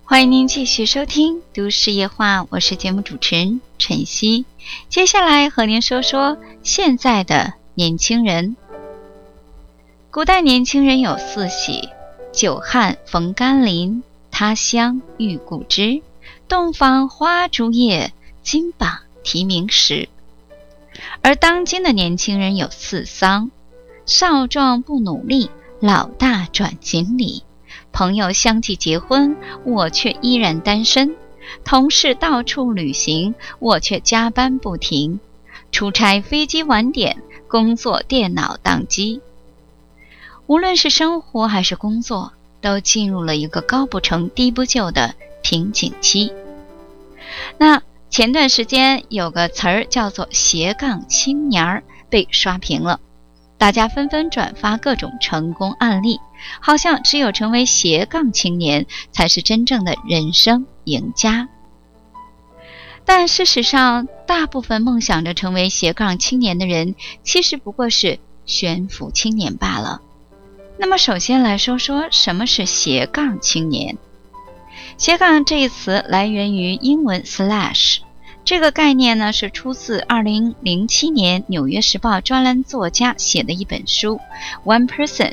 欢迎您继续收听都市夜话，我是节目主持人晨曦。接下来和您说说现在的年轻人。古代年轻人有四喜：久旱逢甘霖，他乡遇故知，洞房花烛夜，金榜题名时。而当今的年轻人有四丧：少壮不努力，老大转锦鲤，朋友相继结婚，我却依然单身；同事到处旅行，我却加班不停；出差飞机晚点，工作电脑宕机。无论是生活还是工作，都进入了一个高不成低不就的瓶颈期。那前段时间有个词儿叫做斜杠青年儿被刷屏了，大家纷纷转发各种成功案例，好像只有成为斜杠青年才是真正的人生赢家。但事实上，大部分梦想着成为斜杠青年的人，其实不过是悬浮青年罢了。那么首先来说说什么是斜杠青年。斜杠这一词来源于英文 slash， 这个概念呢是出自2007年纽约时报专栏作家写的一本书 One Person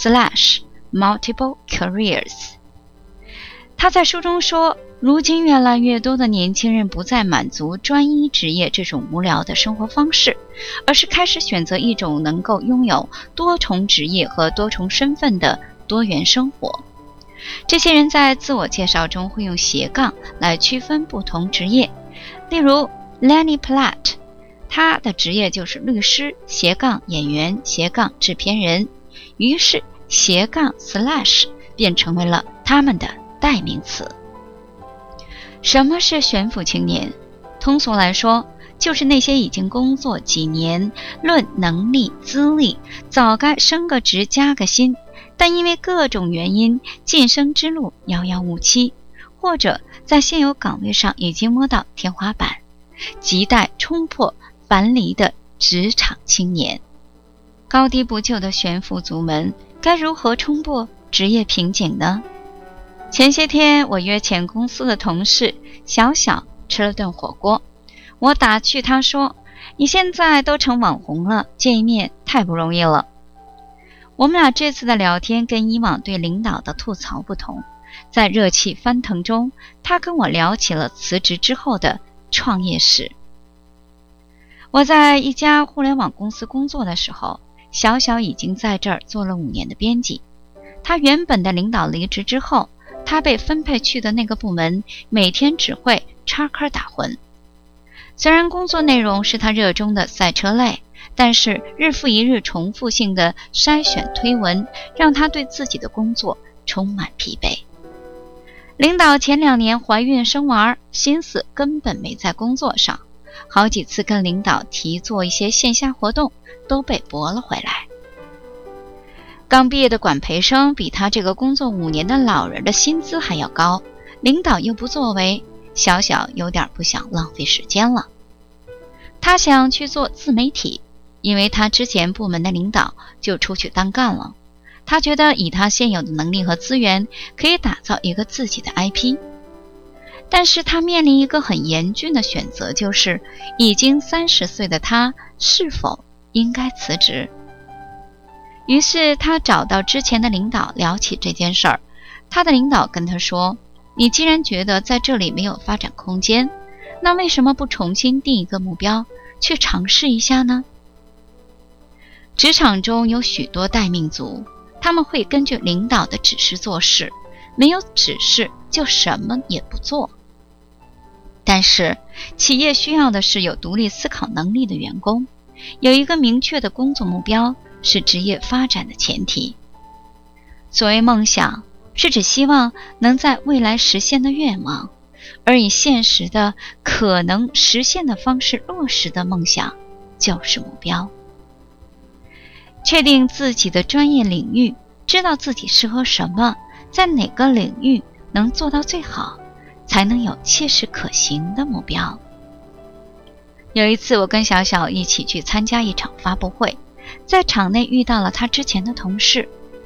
/ Multiple Careers。 他在书中说，如今越来越多的年轻人不再满足专一职业这种无聊的生活方式，而是开始选择一种能够拥有多重职业和多重身份的多元生活。这些人在自我介绍中会用斜杠来区分不同职业，例如 Lenny Platt， 他的职业就是律师斜杠演员斜杠制片人，于是斜杠 slash 便成为了他们的代名词。什么是悬浮青年？通俗来说，就是那些已经工作几年，论能力资历早该升个职加个薪，但因为各种原因晋升之路遥遥无期，或者在现有岗位上已经摸到天花板，亟待冲破樊篱的职场青年。高低不就的悬浮族们该如何冲破职业瓶颈呢？前些天我约前公司的同事小小吃了顿火锅，我打趣他说，你现在都成网红了，见一面太不容易了。我们俩这次的聊天跟以往对领导的吐槽不同，在热气翻腾中，他跟我聊起了辞职之后的创业史。我在一家互联网公司工作的时候，小小已经在这儿做了5年的编辑。他原本的领导离职之后，他被分配去的那个部门每天只会插科打诨。虽然工作内容是他热衷的赛车类，但是日复一日重复性的筛选推文，让他对自己的工作充满疲惫。领导前2年怀孕生娃，心思根本没在工作上，好几次跟领导提做一些线下活动，都被驳了回来。刚毕业的管培生比他这个工作5年的老人的薪资还要高，领导又不作为，小小有点不想浪费时间了。他想去做自媒体，因为他之前部门的领导就出去单干了，他觉得以他现有的能力和资源，可以打造一个自己的 IP。 但是他面临一个很严峻的选择，就是已经30岁的他是否应该辞职。于是他找到之前的领导聊起这件事儿，他的领导跟他说，你既然觉得在这里没有发展空间，那为什么不重新定一个目标，去尝试一下呢？职场中有许多待命族，他们会根据领导的指示做事，没有指示就什么也不做。但是企业需要的是有独立思考能力的员工，有一个明确的工作目标是职业发展的前提。所谓梦想，是指希望能在未来实现的愿望，而以现实的可能实现的方式落实的梦想就是目标。确定自己的专业领域，知道自己适合什么，在哪个领域能做到最好，才能有切实可行的目标。有一次我跟小小一起去参加一场发布会，在场内遇到了他之前的同事，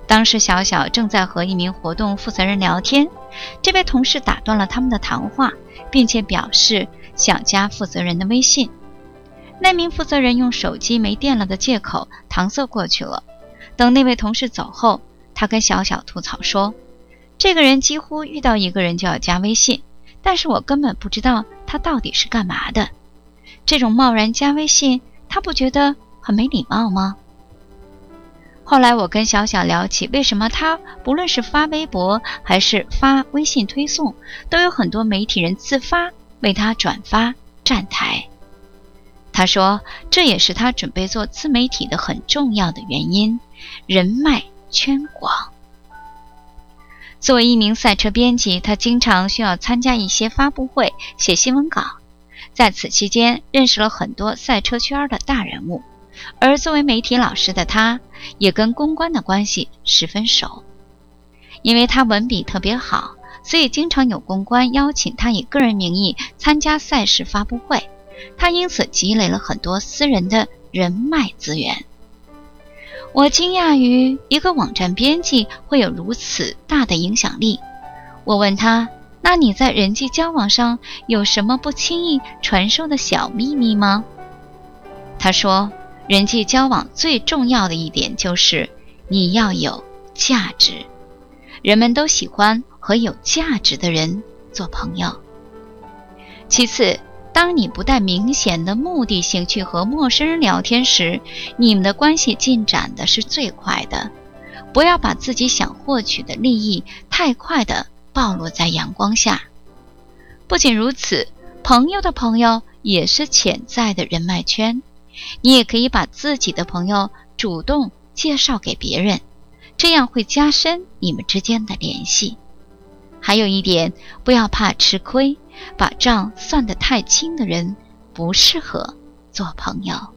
当时小小正在和一名活动负责人聊天，这位同事打断了他们的谈话，并且表示想加负责人的微信。那名负责人用手机没电了的借口搪塞过去了。等那位同事走后，他跟小小吐槽说，这个人几乎遇到一个人就要加微信，但是我根本不知道他到底是干嘛的。这种贸然加微信，他不觉得很没礼貌吗？后来我跟小小聊起为什么他不论是发微博还是发微信推送，都有很多媒体人自发为他转发站台。他说这也是他准备做自媒体的很重要的原因，人脉圈广。作为一名赛车编辑，他经常需要参加一些发布会，写新闻稿。在此期间认识了很多赛车圈的大人物，而作为媒体老师的他，也跟公关的关系十分熟。因为他文笔特别好，所以经常有公关邀请他以个人名义参加赛事发布会，他因此积累了很多私人的人脉资源。我惊讶于一个网站编辑会有如此大的影响力。我问他，那你在人际交往上有什么不轻易传授的小秘密吗？他说，人际交往最重要的一点就是你要有价值，人们都喜欢和有价值的人做朋友。其次，当你不带明显的目的性去和陌生人聊天时，你们的关系进展的是最快的。不要把自己想获取的利益太快地暴露在阳光下。不仅如此，朋友的朋友也是潜在的人脉圈，你也可以把自己的朋友主动介绍给别人，这样会加深你们之间的联系。还有一点，不要怕吃亏，把账算得太轻的人不适合做朋友。